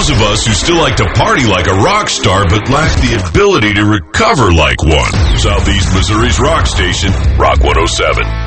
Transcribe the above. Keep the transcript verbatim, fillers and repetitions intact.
those of us who still like to party like a rock star but lack the ability to recover like one. Southeast Missouri's rock station, Rock one oh seven.